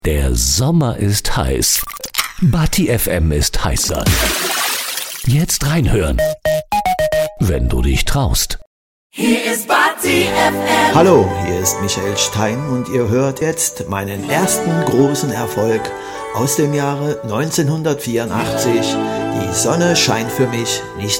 Der Sommer ist heiß. Bati FM ist heißer. Jetzt reinhören, wenn du dich traust. Hier ist Bati FM. Hallo, hier ist Michael Stein und ihr hört jetzt meinen ersten großen Erfolg aus dem Jahre 1984. Die Sonne scheint für mich nicht